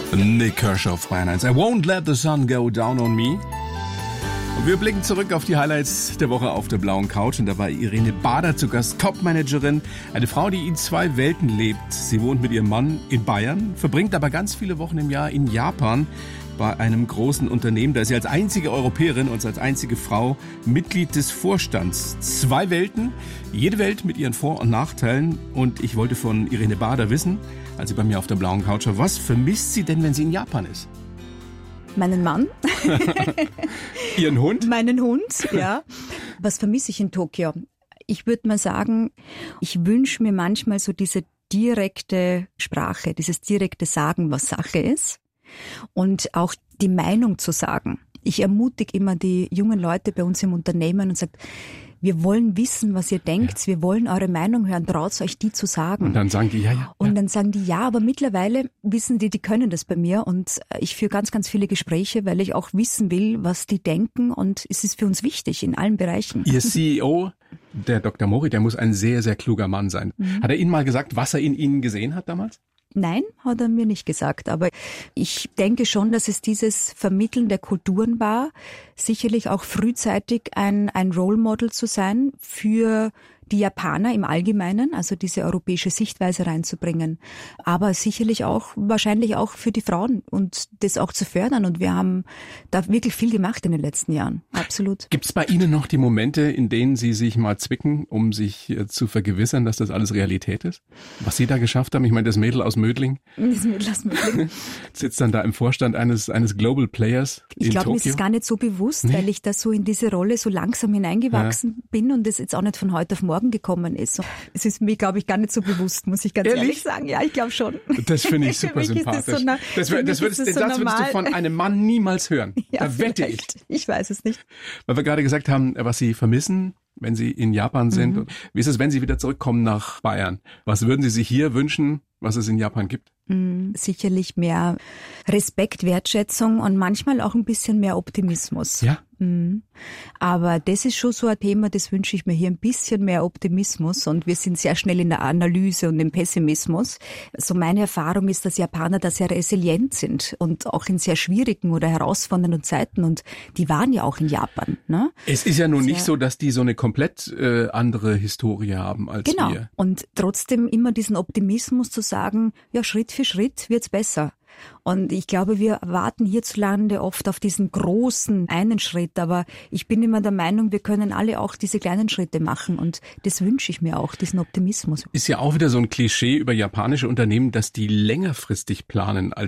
Nik Kershaw auf Bayern 1. I won't let the sun go down on me. Und wir blicken zurück auf die Highlights der Woche auf der blauen Couch. Und da war Irene Bader zu Gast, Topmanagerin. Eine Frau, die in 2 Welten lebt. Sie wohnt mit ihrem Mann in Bayern, verbringt aber ganz viele Wochen im Jahr in Japan bei einem großen Unternehmen. Da ist sie als einzige Europäerin und als einzige Frau Mitglied des Vorstands. 2 Welten, jede Welt mit ihren Vor- und Nachteilen. Und ich wollte von Irene Bader wissen, als sie bei mir auf der blauen Couch war, was vermisst sie denn, wenn sie in Japan ist? Meinen Mann. Ihren Hund? Meinen Hund, ja. Was vermisse ich in Tokio? Ich würde mal sagen, ich wünsche mir manchmal so diese direkte Sprache, dieses direkte Sagen, was Sache ist. Und auch die Meinung zu sagen. Ich ermutige immer die jungen Leute bei uns im Unternehmen und sage, wir wollen wissen, was ihr denkt, ja. Wir wollen eure Meinung hören, traut euch die zu sagen. Und dann sagen die ja. Und dann sagen die ja, aber mittlerweile wissen die können das bei mir und ich führe ganz, ganz viele Gespräche, weil ich auch wissen will, was die denken und es ist für uns wichtig in allen Bereichen. Ihr CEO, der Dr. Mori, der muss ein sehr, sehr kluger Mann sein. Hat er Ihnen mal gesagt, was er in Ihnen gesehen hat damals? Nein, hat er mir nicht gesagt. Aber ich denke schon, dass es dieses Vermitteln der Kulturen war, sicherlich auch frühzeitig ein Role Model zu sein für die Japaner im Allgemeinen, also diese europäische Sichtweise reinzubringen. Aber sicherlich auch, wahrscheinlich auch für die Frauen und das auch zu fördern. Und wir haben da wirklich viel gemacht in den letzten Jahren. Absolut. Gibt es bei Ihnen noch die Momente, in denen Sie sich mal zwicken, um sich zu vergewissern, dass das alles Realität ist? Was Sie da geschafft haben? Ich meine, das Mädel aus Mödling. Das Mädel aus Mödling. Sitzt dann da im Vorstand eines Global Players in Tokio. Ich glaube, mir ist es gar nicht so bewusst, weil ich da so in diese Rolle so langsam hineingewachsen bin und das jetzt auch nicht von heute auf morgen gekommen ist. Es ist mir, glaube ich, gar nicht so bewusst, muss ich ganz ehrlich sagen. Ja, ich glaube schon. Das finde ich super sympathisch. Das würdest du von einem Mann niemals hören. Ja, da wette ich. Ich weiß es nicht. Weil wir gerade gesagt haben, was Sie vermissen, wenn Sie in Japan sind. Und wie ist es, wenn Sie wieder zurückkommen nach Bayern? Was würden Sie sich hier wünschen, was es in Japan gibt? Sicherlich mehr Respekt, Wertschätzung und manchmal auch ein bisschen mehr Optimismus. Ja. Aber das ist schon so ein Thema, das wünsche ich mir hier, ein bisschen mehr Optimismus und wir sind sehr schnell in der Analyse und im Pessimismus. So meine Erfahrung ist, dass Japaner da sehr resilient sind und auch in sehr schwierigen oder herausfordernden Zeiten und die waren ja auch in Japan. Ne? Es ist ja nun nicht so, dass die so eine komplett andere Historie haben als wir. Genau, und trotzdem immer diesen Optimismus zu sagen, ja, Schritt für Schritt wird's besser. Und ich glaube, wir warten hierzulande oft auf diesen großen einen Schritt, aber ich bin immer der Meinung, wir können alle auch diese kleinen Schritte machen und das wünsche ich mir auch, diesen Optimismus. Ist ja auch wieder so ein Klischee über japanische Unternehmen, dass die längerfristig planen als